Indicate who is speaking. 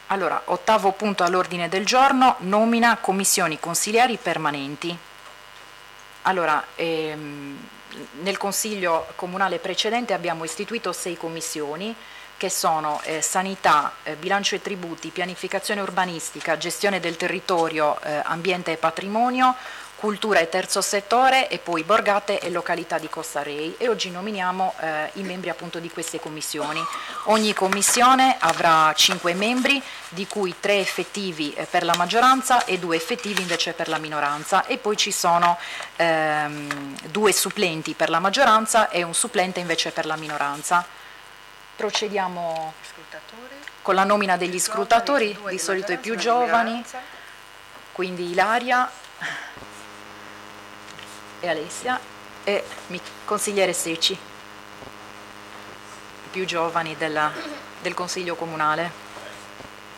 Speaker 1: Allora, ottavo punto all'ordine del giorno, nomina commissioni consiliari permanenti. Allora, nel Consiglio Comunale precedente abbiamo istituito 6 commissioni che sono sanità, bilancio e tributi, pianificazione urbanistica, gestione del territorio, ambiente e patrimonio, cultura e terzo settore e poi borgate e località di Costa Rei, e oggi nominiamo i membri appunto di queste commissioni. Ogni commissione avrà 5 membri, di cui 3 effettivi per la maggioranza e 2 effettivi invece per la minoranza, e poi ci sono 2 supplenti per la maggioranza e un supplente invece per la minoranza. Procediamo con la nomina degli scrutatori, di solito i più giovani, quindi Ilaria e Alessia e consigliere Secci, i più giovani del Consiglio Comunale.